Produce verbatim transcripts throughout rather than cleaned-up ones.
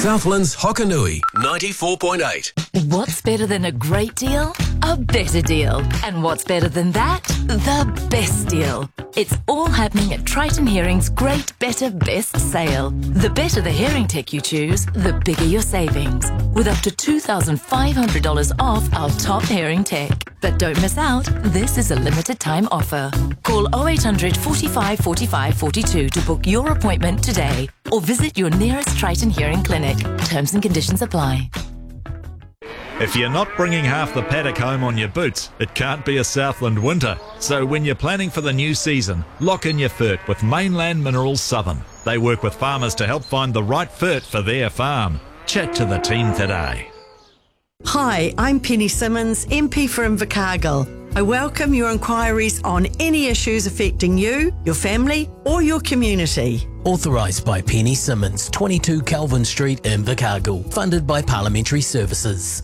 Southland's Hokanui, ninety-four point eight. What's better than a great deal? A better deal. And what's better than that? The best deal. It's all happening at Triton Hearing's Great Better Best sale. The better the hearing tech you choose, the bigger your savings. With up to two thousand five hundred dollars off our top hearing tech. But don't miss out, this is a limited time offer. Call oh eight hundred, forty-five, forty-five, forty-two to book your appointment today. Or visit your nearest Triton Hearing clinic. Terms and conditions apply. If you're not bringing half the paddock home on your boots, it can't be a Southland winter. So when you're planning for the new season, lock in your fert with Mainland Minerals Southern. They work with farmers to help find the right fert for their farm. Chat to the team today. Hi, I'm Penny Simmons, M P for Invercargill. I welcome your inquiries on any issues affecting you, your family or your community. Authorised by Penny Simmons, twenty-two Calvin Street, Invercargill. Funded by Parliamentary Services.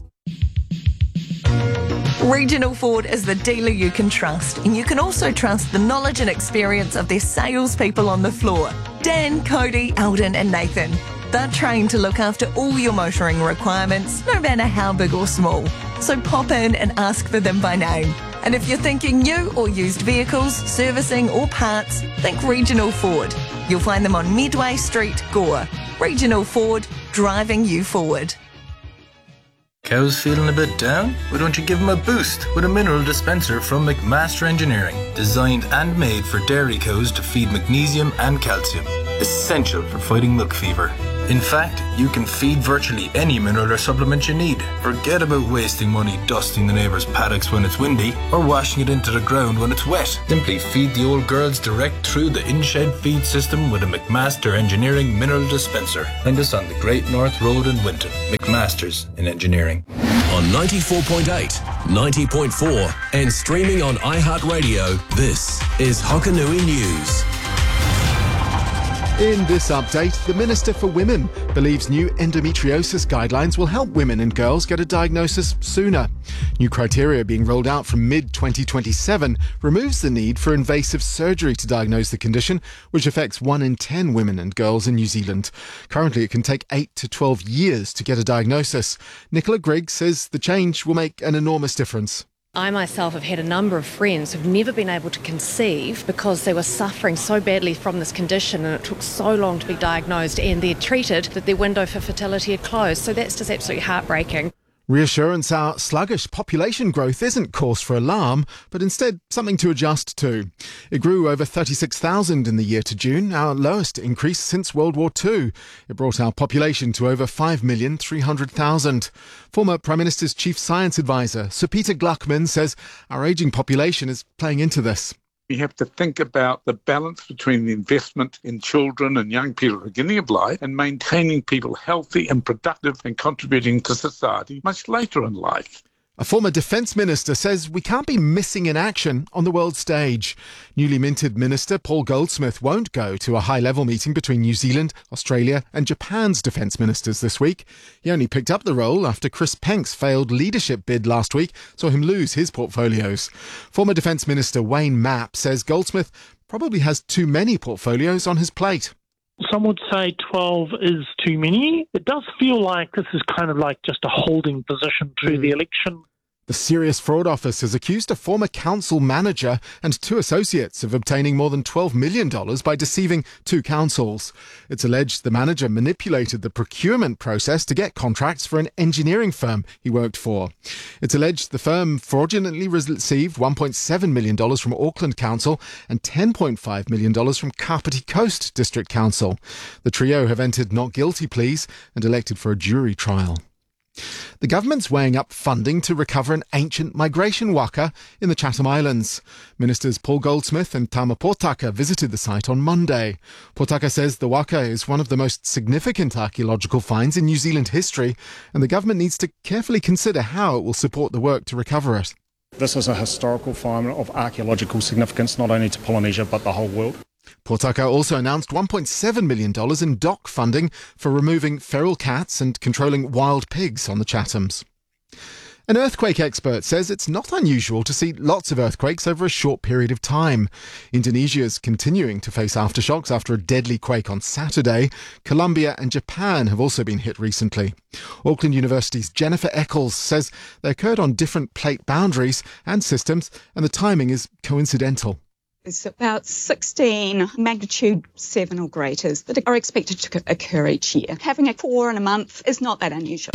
Regional Ford is the dealer you can trust, and you can also trust the knowledge and experience of their salespeople on the floor. Dan, Cody, Eldon and Nathan. They're trained to look after all your motoring requirements, no matter how big or small. So pop in and ask for them by name. And if you're thinking new or used vehicles, servicing or parts, think Regional Ford. You'll find them on Midway Street, Gore. Regional Ford, driving you forward. Cows feeling a bit down? Why don't you give them a boost with a mineral dispenser from McMaster Engineering, designed and made for dairy cows to feed magnesium and calcium, essential for fighting milk fever. In fact, you can feed virtually any mineral or supplement you need. Forget about wasting money dusting the neighbours' paddocks when it's windy or washing it into the ground when it's wet. Simply feed the old girls direct through the in-shed feed system with a McMaster Engineering mineral dispenser. Find us on the Great North Road in Winton. McMaster's in Engineering. On ninety-four point eight, ninety point four and streaming on iHeartRadio, this is Hokanui News. In this update, the Minister for Women believes new endometriosis guidelines will help women and girls get a diagnosis sooner. New criteria being rolled out from mid twenty twenty-seven removes the need for invasive surgery to diagnose the condition, which affects one in ten women and girls in New Zealand. Currently, it can take eight to twelve years to get a diagnosis. Nicola Grigg says the change will make an enormous difference. I myself have had a number of friends who've never been able to conceive because they were suffering so badly from this condition and it took so long to be diagnosed and they're treated that their window for fertility had closed. So that's just absolutely heartbreaking. Reassurance our sluggish population growth isn't cause for alarm, but instead something to adjust to. It grew over thirty-six thousand in the year to June, our lowest increase since World War Two. It brought our population to over five million three hundred thousand. Former Prime Minister's Chief Science Advisor, Sir Peter Gluckman, says our ageing population is playing into this. We have to think about the balance between the investment in children and young people at the beginning of life and maintaining people healthy and productive and contributing to society much later in life. A former Defence Minister says we can't be missing in action on the world stage. Newly minted Minister Paul Goldsmith won't go to a high-level meeting between New Zealand, Australia and Japan's Defence Ministers this week. He only picked up the role after Chris Penk's failed leadership bid last week saw him lose his portfolios. Former Defence Minister Wayne Mapp says Goldsmith probably has too many portfolios on his plate. Some would say twelve is too many. It does feel like this is kind of like just a holding position through mm. the election. The Serious Fraud Office has accused a former council manager and two associates of obtaining more than twelve million dollars by deceiving two councils. It's alleged the manager manipulated the procurement process to get contracts for an engineering firm he worked for. It's alleged the firm fraudulently received one point seven million dollars from Auckland Council and ten point five million dollars from Kapiti Coast District Council. The trio have entered not guilty pleas and elected for a jury trial. The government's weighing up funding to recover an ancient migration waka in the Chatham Islands. Ministers Paul Goldsmith and Tama Potaka visited the site on Monday. Potaka says the waka is one of the most significant archaeological finds in New Zealand history, and the government needs to carefully consider how it will support the work to recover it. This is a historical find of archaeological significance not only to Polynesia but the whole world. Potaka also announced one point seven million dollars in D O C funding for removing feral cats and controlling wild pigs on the Chathams. An earthquake expert says it's not unusual to see lots of earthquakes over a short period of time. Indonesia is continuing to face aftershocks after a deadly quake on Saturday. Colombia and Japan have also been hit recently. Auckland University's Jennifer Eccles says they occurred on different plate boundaries and systems, and the timing is coincidental. There's about sixteen magnitude seven or greaters that are expected to occur each year. Having a four in a month is not that unusual.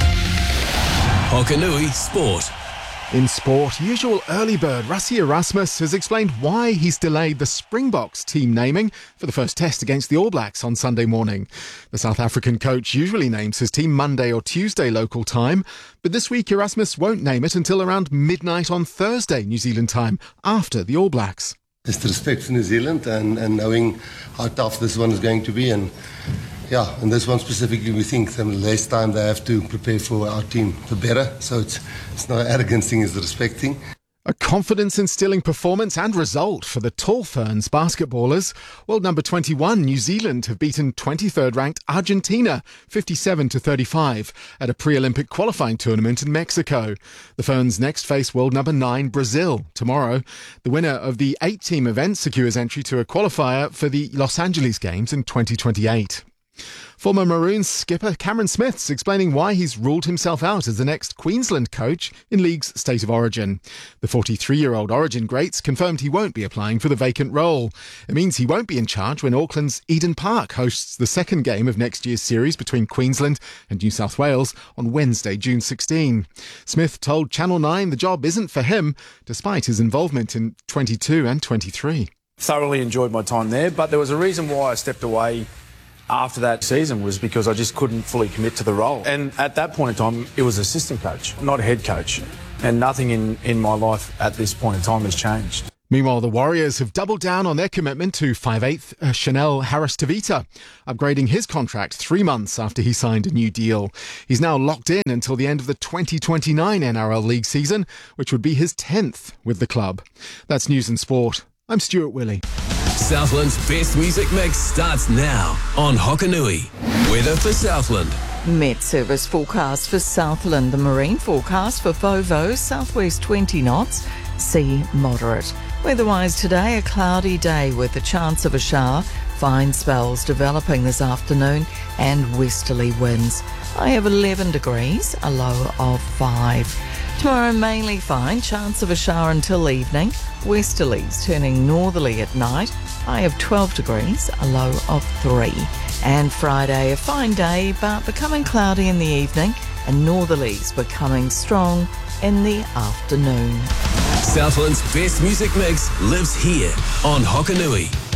Hokanui Sport. In sport, usual early bird Rassie Erasmus has explained why he's delayed the Springboks team naming for the first test against the All Blacks on Sunday morning. The South African coach usually names his team Monday or Tuesday local time, but this week Erasmus won't name it until around midnight on Thursday New Zealand time, after the All Blacks. Just respect for New Zealand and, and knowing how tough this one is going to be, and yeah, and this one specifically, we think the less time they have to prepare for our team, the better. So it's it's not an arrogance thing, it's a respect thing. A confidence-instilling performance and result for the Tall Ferns basketballers. World number twenty-one, New Zealand, have beaten twenty-third ranked Argentina fifty-seven to thirty-five at a pre-Olympic qualifying tournament in Mexico. The Ferns next face world number nine, Brazil, tomorrow. The winner of the eight-team event secures entry to a qualifier for the Los Angeles Games in twenty twenty-eight. Former Maroons skipper Cameron Smith's explaining why he's ruled himself out as the next Queensland coach in League's State of Origin. The forty-three-year-old Origin greats confirmed he won't be applying for the vacant role. It means he won't be in charge when Auckland's Eden Park hosts the second game of next year's series between Queensland and New South Wales on Wednesday, June sixteenth. Smith told Channel nine the job isn't for him, despite his involvement in twenty-two and twenty-three. Thoroughly enjoyed my time there, but there was a reason why I stepped away after that season, was because I just couldn't fully commit to the role. And at that point in time, it was assistant coach, not head coach. And nothing in, in my life at this point in time has changed. Meanwhile, the Warriors have doubled down on their commitment to five eighth uh, Chanel Harris-Tavita, upgrading his contract three months after he signed a new deal. He's now locked in until the end of the twenty twenty-nine N R L League season, which would be his tenth with the club. That's News and Sport. I'm Stuart Willey. Southland's best music mix starts now on Hokanui. Weather for Southland. Met Service forecast for Southland. The marine forecast for Vovo, southwest twenty knots, sea moderate. Weather-wise today, a cloudy day with the chance of a shower. Fine spells developing this afternoon and westerly winds. High of eleven degrees, a low of five. Tomorrow mainly fine, chance of a shower until evening. Westerlies turning northerly at night. High of twelve degrees, a low of three. And Friday, a fine day, but becoming cloudy in the evening, and northerlies becoming strong in the afternoon. Southland's best music mix lives here on Hokanui.